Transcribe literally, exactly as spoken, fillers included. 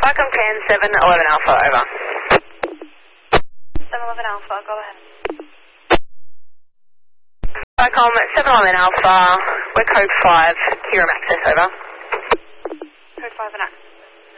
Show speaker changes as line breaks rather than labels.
Vicom Can seven eleven Alpha, over.
seven eleven Alpha, go ahead.
Vicom seven eleven Alpha, we're code five, Kira Access, over.
Code five and access.